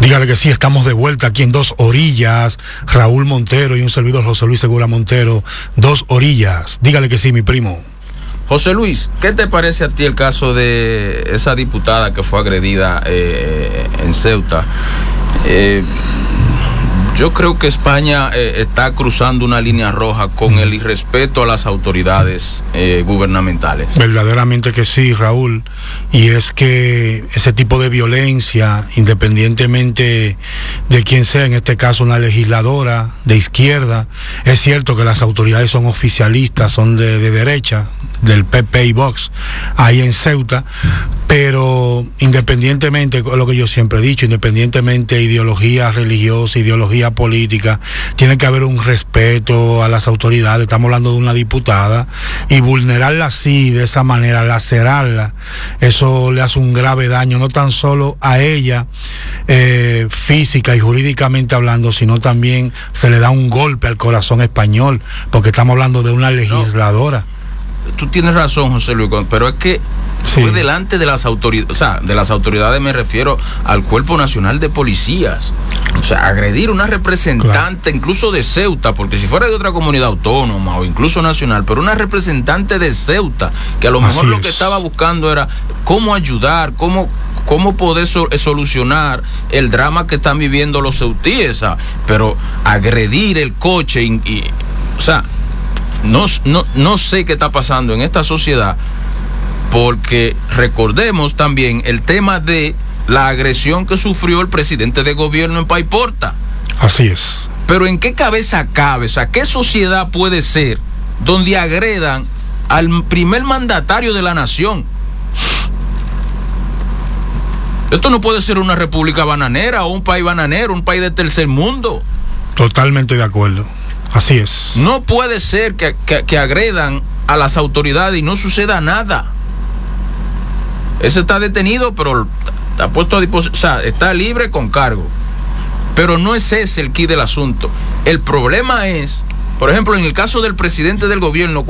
Dígale que sí, estamos de vuelta aquí en Dos Orillas. Raúl Montero y un servidor José Luis Segura Montero. Dos Orillas. Dígale que sí, mi primo. José Luis, ¿qué te parece a ti el caso de esa diputada que fue agredida en Ceuta? Yo creo que España está cruzando una línea roja con el irrespeto a las autoridades gubernamentales. Verdaderamente que sí, Raúl. Y es que ese tipo de violencia, independientemente de quién sea, en este caso una legisladora de izquierda, es cierto que las autoridades son oficialistas, son de derecha, del PP y Vox, ahí en Ceuta, pero independientemente, lo que yo siempre he dicho, independientemente de ideología religiosa, ideología política, tiene que haber un respeto a las autoridades. Estamos hablando de una diputada, y vulnerarla así, de esa manera, lacerarla, eso le hace un grave daño, no tan solo a ella, física y jurídicamente hablando, sino también se le da un golpe al corazón español, porque estamos hablando de una legisladora. Tú tienes razón, José Luis, pero es que fue delante de las autoridades, o sea, de las autoridades me refiero al Cuerpo Nacional de Policías. O sea, agredir a una representante, claro, incluso de Ceuta, porque si fuera de otra comunidad autónoma o incluso nacional, pero una representante de Ceuta, que a lo mejor lo que estaba buscando era cómo ayudar, cómo poder solucionar el drama que están viviendo los ceutíes, pero agredir el coche o sea, no sé qué está pasando en esta sociedad, porque recordemos también el tema de la agresión que sufrió el presidente de gobierno en Paiporta. Así es. Pero ¿en qué cabeza cabe? O sea, ¿qué sociedad puede ser donde agredan al primer mandatario de la nación? Esto no puede ser una república bananera o un país bananero, un país de tercer mundo. Totalmente de acuerdo. Así es. No puede ser que agredan a las autoridades y no suceda nada. Ese está detenido, pero está puesto a disposición, o sea, está libre con cargo. Pero no es ese el quid del asunto. El problema es, por ejemplo, en el caso del presidente del gobierno,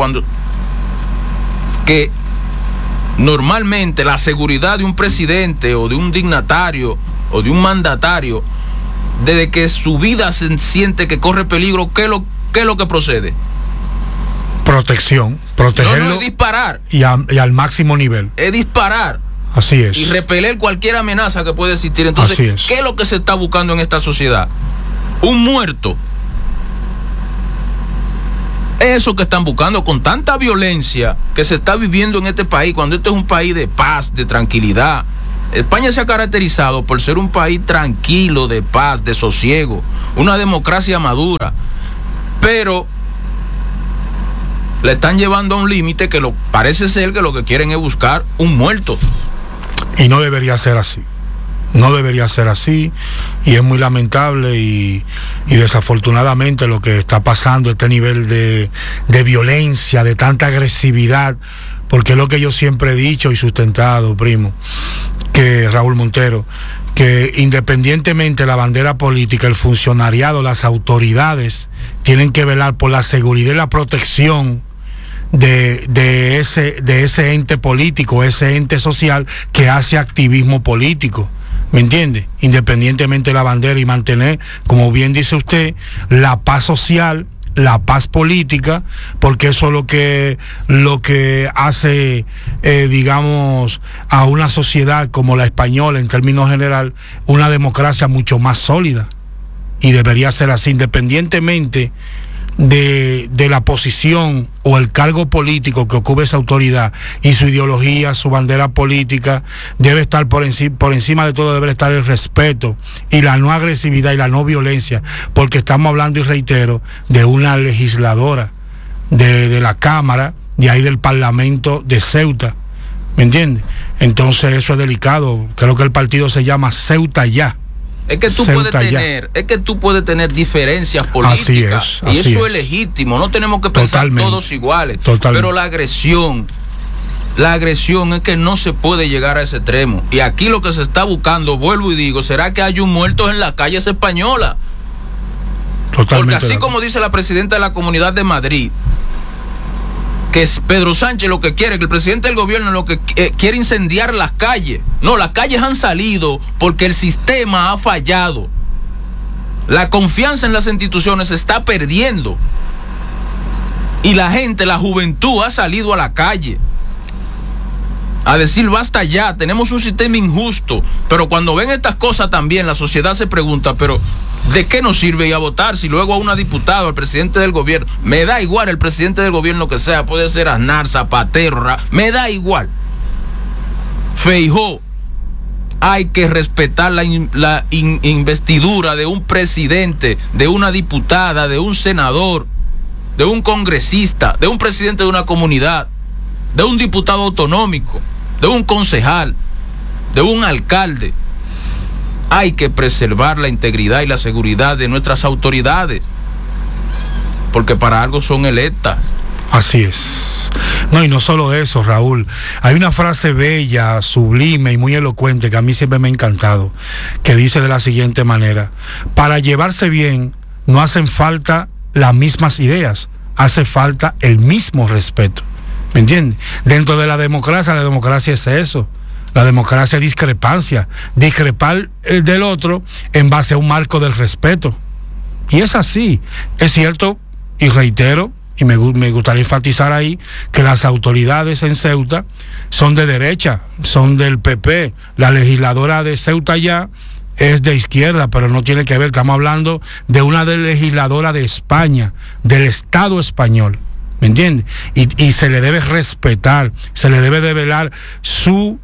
que normalmente la seguridad de un presidente o de un dignatario o de un mandatario, desde que su vida se siente que corre peligro, ¿qué es lo que procede? Protección, protegerlo. No, es disparar. Y al máximo nivel. Es disparar. Así es. Y repeler cualquier amenaza que pueda existir. Entonces, ¿qué es lo que se está buscando en esta sociedad? Un muerto. Eso que están buscando con tanta violencia que se está viviendo en este país, cuando este es un país de paz, de tranquilidad. España se ha caracterizado por ser un país tranquilo, de paz, de sosiego, una democracia madura, pero le están llevando a un límite que parece ser que lo que quieren es buscar un muerto. Y no debería ser así. No debería ser así, y es muy lamentable y desafortunadamente lo que está pasando, este nivel de violencia, de tanta agresividad, porque es lo que yo siempre he dicho y sustentado, primo, que Raúl Montero, que independientemente de la bandera política, el funcionariado, las autoridades tienen que velar por la seguridad y la protección de ese ente político, ese ente social que hace activismo político. ¿Me entiende? Independientemente de la bandera, y mantener, como bien dice usted, la paz social, la paz política, porque eso es lo que hace, digamos, a una sociedad como la española, en términos general, una democracia mucho más sólida. Y debería ser así, independientemente de la posición o el cargo político que ocupe esa autoridad y su ideología, su bandera política, debe estar por encima de todo, debe estar el respeto y la no agresividad y la no violencia, porque estamos hablando, y reitero, de una legisladora de la Cámara, de ahí del Parlamento de Ceuta, ¿me entiendes? Entonces eso es delicado. Creo que el partido se llama Ceuta Ya. Es que tú puedes tener diferencias políticas, y eso es legítimo. No tenemos que pensar todos iguales. Pero la agresión es que no se puede llegar a ese extremo. Y aquí lo que se está buscando, vuelvo y digo, será que haya un muerto en las calles españolas. Porque así como dice la presidenta de la Comunidad de Madrid, que Pedro Sánchez lo que quiere, que el presidente del gobierno lo que quiere incendiar las calles. No, las calles han salido porque el sistema ha fallado. La confianza en las instituciones se está perdiendo. Y la gente, la juventud ha salido a la calle a decir basta ya, tenemos un sistema injusto. Pero cuando ven estas cosas también la sociedad se pregunta, pero ¿de qué nos sirve ir a votar si luego a una diputada, al presidente del gobierno, me da igual el presidente del gobierno que sea, puede ser Aznar, Zapatero, me da igual, Feijóo? Hay que respetar la investidura de un presidente, de una diputada, de un senador, de un congresista, de un presidente de una comunidad, de un diputado autonómico, de un concejal, de un alcalde. Hay que preservar la integridad y la seguridad de nuestras autoridades, porque para algo son electas. Así es. No, y no solo eso, Raúl. Hay una frase bella, sublime y muy elocuente que a mí siempre me ha encantado, que dice de la siguiente manera: para llevarse bien no hacen falta las mismas ideas, hace falta el mismo respeto. ¿Me entiendes? Dentro de la democracia es eso. La democracia es discrepancia, discrepar del otro en base a un marco del respeto. Y es así. Es cierto, y reitero, y me gustaría enfatizar ahí, que las autoridades en Ceuta son de derecha, son del PP. La legisladora de Ceuta ya es de izquierda, pero no tiene que ver. Estamos hablando de una legisladora de España, del Estado español. ¿Me entiendes? Y se le debe respetar, se le debe develar su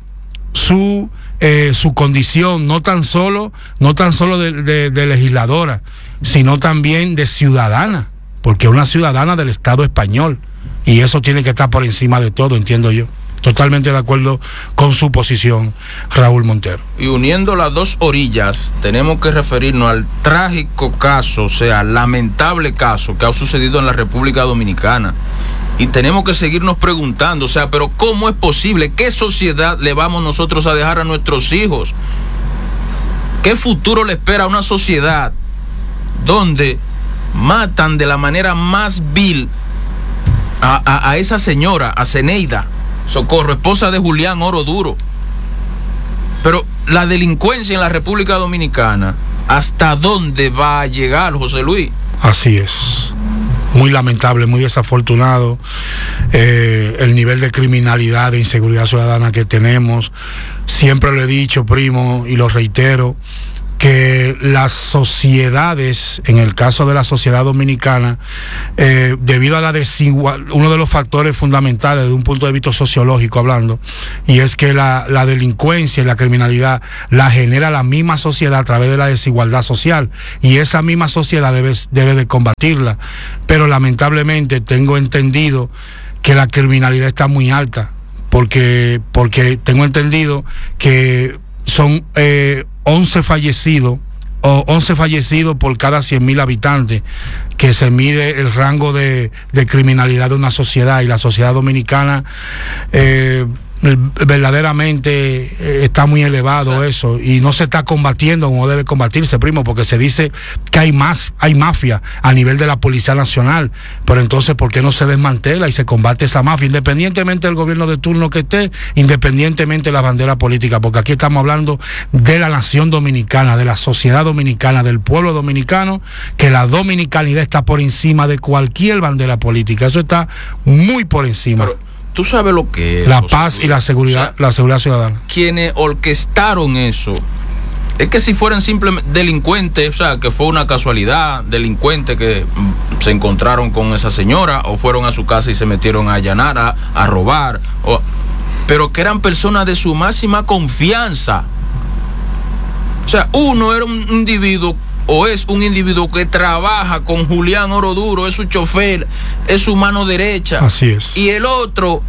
condición, no tan solo de legisladora, sino también de ciudadana, porque es una ciudadana del Estado español, y eso tiene que estar por encima de todo, entiendo yo. Totalmente de acuerdo con su posición, Raúl Montero. Y uniendo las dos orillas, tenemos que referirnos al trágico caso, o sea, lamentable caso que ha sucedido en la República Dominicana. Y tenemos que seguirnos preguntando, o sea, pero ¿cómo es posible? ¿Qué sociedad le vamos nosotros a dejar a nuestros hijos? ¿Qué futuro le espera a una sociedad donde matan de la manera más vil a esa señora, a Zeneida Socorro, esposa de Julián Oro Duro? Pero la delincuencia en la República Dominicana, ¿hasta dónde va a llegar, José Luis? Así es. Muy lamentable, muy desafortunado el nivel de criminalidad, de inseguridad ciudadana que tenemos. Siempre lo he dicho, primo, y lo reitero, que las sociedades, en el caso de la sociedad dominicana, debido a la desigualdad, uno de los factores fundamentales desde un punto de vista sociológico hablando, y es que la delincuencia y la criminalidad la genera la misma sociedad a través de la desigualdad social, y esa misma sociedad debe de combatirla. Pero lamentablemente tengo entendido que la criminalidad está muy alta, porque tengo entendido que son 11 fallecidos por cada 100.000 habitantes, que se mide el rango de criminalidad de una sociedad, y la sociedad dominicana verdaderamente está muy elevado, eso, y no se está combatiendo como debe combatirse, primo, porque se dice que hay mafia a nivel de la Policía Nacional, pero entonces ¿por qué no se desmantela y se combate esa mafia, independientemente del gobierno de turno que esté, independientemente de la bandera política? Porque aquí estamos hablando de la nación dominicana, de la sociedad dominicana, del pueblo dominicano, que la dominicanidad está por encima de cualquier bandera política. Eso está muy por encima. Pero tú sabes lo que es la paz y la seguridad, o sea, la seguridad ciudadana. Quienes orquestaron eso, es que si fueran simplemente delincuentes, o sea, que fue una casualidad, delincuentes que se encontraron con esa señora, o fueron a su casa y se metieron a allanar, a robar, pero que eran personas de su máxima confianza. O sea, uno era un individuo, o es un individuo que trabaja con Julián Oro Duro, es su chofer, es su mano derecha. Así es. Y el otro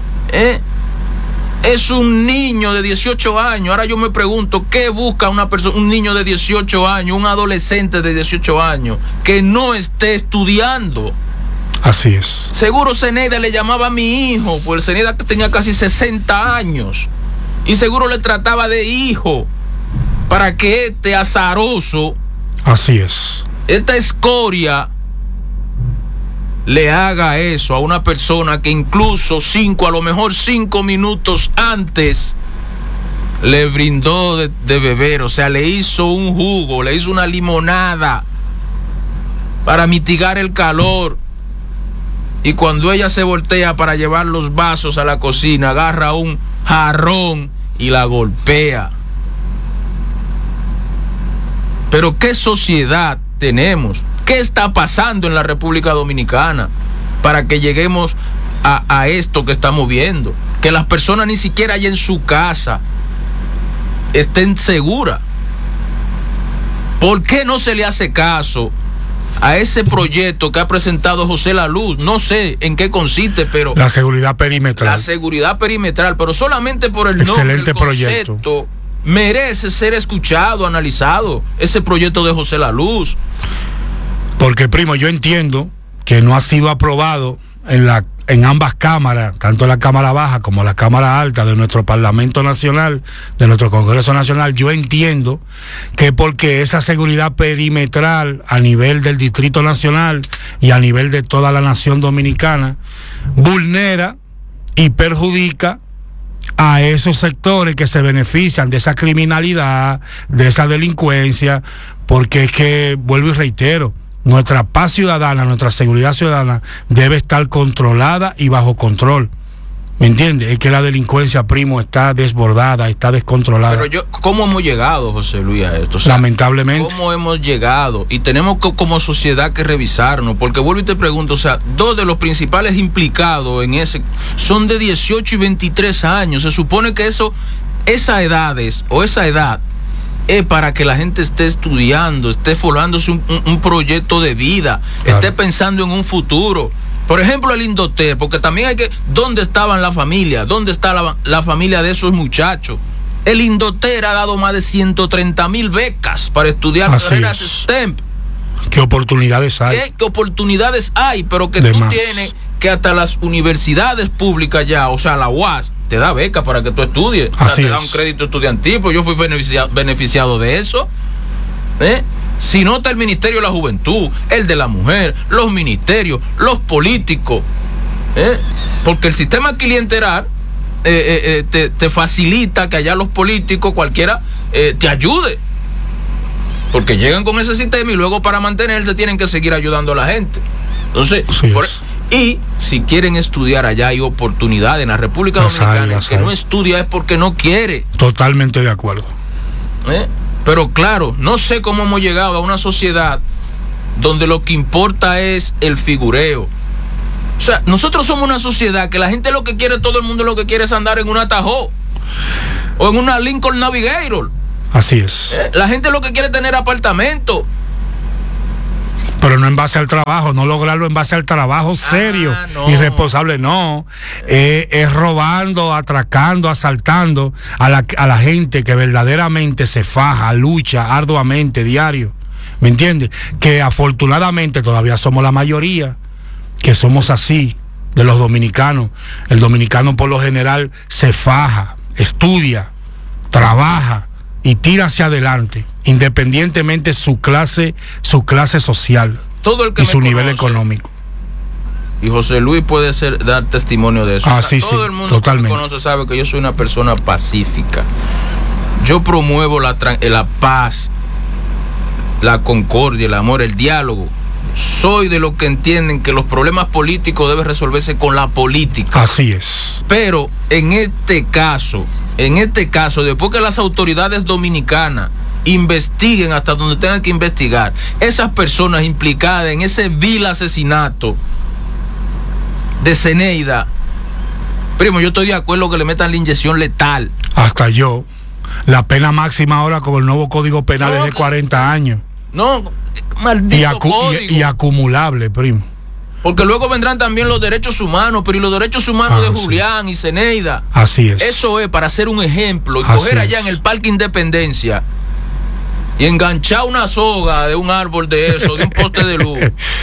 es un niño de 18 años. Ahora yo me pregunto, ¿qué busca una persona, un niño de 18 años, un adolescente de 18 años, que no esté estudiando? Así es. Seguro Zeneida le llamaba a mi hijo, pues Zeneida tenía casi 60 años, y seguro le trataba de hijo, para que este azaroso, así es, esta escoria, le haga eso a una persona que incluso a lo mejor 5 minutos antes le brindó de beber, o sea, le hizo un jugo, le hizo una limonada para mitigar el calor, y cuando ella se voltea para llevar los vasos a la cocina, agarra un jarrón y la golpea. Pero ¿qué sociedad tenemos? ¿Qué está pasando en la República Dominicana para que lleguemos a esto que estamos viendo? Que las personas ni siquiera allá en su casa estén seguras. ¿Por qué no se le hace caso a ese proyecto que ha presentado José La Luz? No sé en qué consiste, pero la seguridad perimetral. La seguridad perimetral, pero solamente por el excelente nombre, el concepto, proyecto. Merece ser escuchado, analizado ese proyecto de José La Luz. Porque, primo, yo entiendo que no ha sido aprobado en ambas cámaras, tanto la Cámara Baja como la Cámara Alta de nuestro Parlamento Nacional, de nuestro Congreso Nacional. Yo entiendo que porque esa seguridad perimetral a nivel del Distrito Nacional y a nivel de toda la nación dominicana vulnera y perjudica a esos sectores que se benefician de esa criminalidad, de esa delincuencia, porque es que, vuelvo y reitero, nuestra paz ciudadana, nuestra seguridad ciudadana debe estar controlada y bajo control. ¿Me entiendes? Es que la delincuencia, primo, está desbordada, está descontrolada. Pero ¿cómo hemos llegado, José Luis, a esto? O sea, lamentablemente. ¿Cómo hemos llegado? Y tenemos como sociedad que revisarnos, porque vuelvo y te pregunto, o sea, dos de los principales implicados en ese son de 18 y 23 años. Se supone que esa edad es para que la gente esté estudiando, esté forjándose un proyecto de vida, claro, esté pensando en un futuro. Por ejemplo, el Indoter, porque también hay que... ¿Dónde estaban la familia? ¿Dónde está la familia de esos muchachos? El Indoter ha dado más de 130,000 becas para estudiar carreras STEM. ¿Qué oportunidades hay? ¿Qué oportunidades hay? Pero que tú tienes que hasta las universidades públicas ya, o sea, la UAS, te da beca para que tú estudies. O sea, te da un crédito estudiantil, pues yo fui beneficiado de eso. Si no está el Ministerio de la Juventud, el de la Mujer, los ministerios, los políticos, porque el sistema clientelar te facilita que allá los políticos, cualquiera, te ayude, porque llegan con ese sistema y luego para mantenerse tienen que seguir ayudando a la gente. Entonces, y si quieren estudiar allá hay oportunidad en la República Dominicana. El que no estudia es porque no quiere. Totalmente de acuerdo. Pero claro, no sé cómo hemos llegado a una sociedad donde lo que importa es el figureo. O sea, nosotros somos una sociedad que la gente lo que quiere, todo el mundo lo que quiere es andar en una Tahoe o en una Lincoln Navigator. Así es. La gente lo que quiere es tener apartamento. Pero no en base al trabajo, no lograrlo en base al trabajo serio y responsable, no. Es robando, atracando, asaltando a la gente que verdaderamente se faja, lucha arduamente, diario. ¿Me entiendes? Que afortunadamente todavía somos la mayoría, que somos así, de los dominicanos. El dominicano por lo general se faja, estudia, trabaja y tira hacia adelante, independientemente su clase social, todo el que y su nivel económico. Y José Luis puede dar testimonio de eso. Todo el mundo totalmente. Que me conoce sabe que yo soy una persona pacífica. Yo promuevo la paz, la concordia, el amor, el diálogo. Soy de los que entienden que los problemas políticos deben resolverse con la política. Así es. Pero en este caso, después que las autoridades dominicanas investiguen hasta donde tengan que investigar, esas personas implicadas en ese vil asesinato de Zeneida, primo, yo estoy de acuerdo que le metan la inyección letal. Hasta yo. La pena máxima ahora con el nuevo Código Penal es de 40 años. No, maldito código. Y acumulable, primo. Porque luego vendrán también los derechos humanos, pero y los derechos humanos de Julián y Zeneida. Así es. Eso es para hacer un ejemplo y coger allá en el Parque Independencia y enganchar una soga de un árbol de eso, de un poste de luz,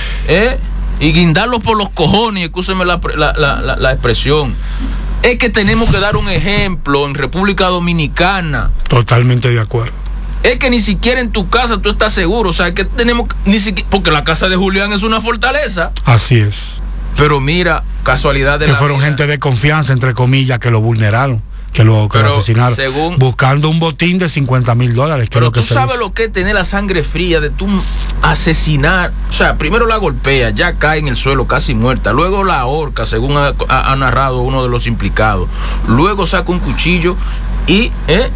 y guindarlos por los cojones, escúcheme la expresión. Es que tenemos que dar un ejemplo en República Dominicana. Totalmente de acuerdo. Es que ni siquiera en tu casa tú estás seguro. O sea, que tenemos ni siquiera, porque la casa de Julián es una fortaleza. Así es. Pero mira, casualidad de que la fueron vida. Gente de confianza, entre comillas, que lo vulneraron, que lo asesinaron, buscando un botín de $50,000. Pero tú sabes lo que es tener la sangre fría de tú asesinar. O sea, primero la golpea, ya cae en el suelo casi muerta, luego la ahorca, según ha narrado uno de los implicados, luego saca un cuchillo y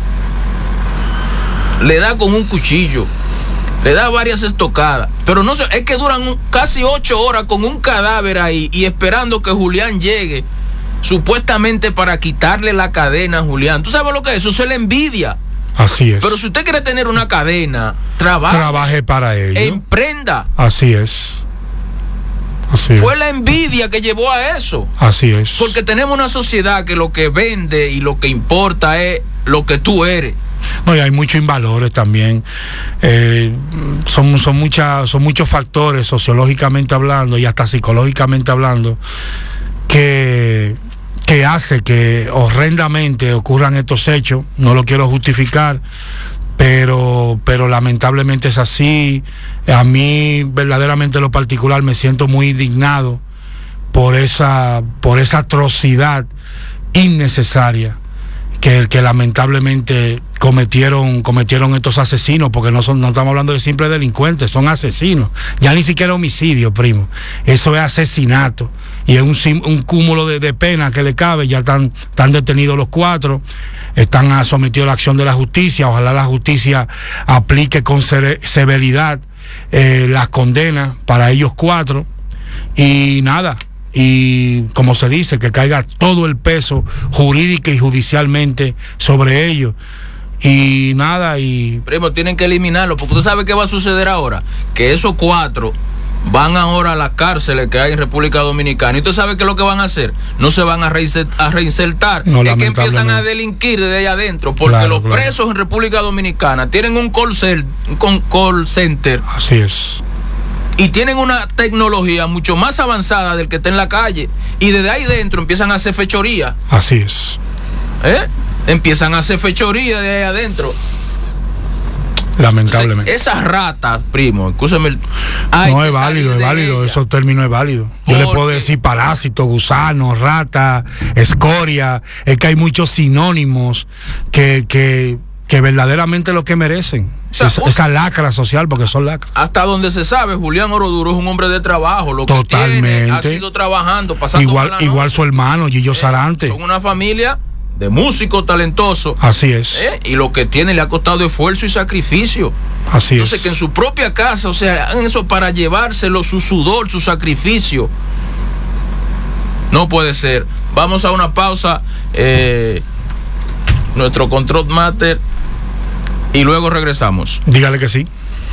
le da con un cuchillo, le da varias estocadas, pero no sé, es que duran casi 8 horas con un cadáver ahí y esperando que Julián llegue, supuestamente para quitarle la cadena a Julián. ¿Tú sabes lo que es? Eso es la envidia. Así es. Pero si usted quiere tener una cadena, trabaje para ello. Emprenda. Así es. Fue la envidia que llevó a eso. Así es. Porque tenemos una sociedad que lo que vende y lo que importa es lo que tú eres. No, y hay muchos invalores también. Son muchos factores, sociológicamente hablando y hasta psicológicamente hablando, que hace que horrendamente ocurran estos hechos. No lo quiero justificar, pero lamentablemente es así. A mí verdaderamente en lo particular me siento muy indignado por esa atrocidad innecesaria que lamentablemente cometieron estos asesinos, porque no estamos hablando de simples delincuentes, son asesinos. Ya ni siquiera homicidio, primo. Eso es asesinato. Y es un cúmulo de penas que le cabe. Ya están detenidos los 4, están sometidos a la acción de la justicia. Ojalá la justicia aplique con severidad las condenas para ellos 4. Y nada. Y como se dice, que caiga todo el peso jurídico y judicialmente sobre ellos. Y nada, y... Primo, tienen que eliminarlo, porque tú sabes qué va a suceder ahora. Que esos 4 van ahora a las cárceles que hay en República Dominicana. ¿Y tú sabes qué es lo que van a hacer? No se van a reinsertar. No, es que empiezan a delinquir desde ahí adentro, porque los presos en República Dominicana tienen un call center. Así es. Y tienen una tecnología mucho más avanzada del que está en la calle. Y desde ahí dentro empiezan a hacer fechoría. Así es. Empiezan a hacer fechoría de ahí adentro. Lamentablemente. Entonces, esas ratas, primo, escúchame. No, es válido, esos términos es válido. Yo le puedo decir parásito, gusano, rata, escoria. Es que hay muchos sinónimos que verdaderamente lo que merecen. O sea, esa lacra social, porque son lacras. Hasta donde se sabe, Julián Oroduro es un hombre de trabajo. Lo totalmente. Que tiene, ha sido trabajando, pasando igual su hermano, Gillo Sarante. Son una familia de músicos talentosos. Así es. Y lo que tiene le ha costado esfuerzo y sacrificio. Así Entonces, que en su propia casa, o sea, hagan eso para llevárselo, su sudor, su sacrificio. No puede ser. Vamos a una pausa. Nuestro control master. Y luego regresamos. Dígale que sí.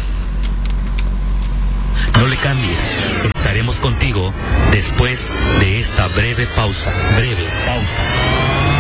No le cambies. Estaremos contigo después de esta breve pausa.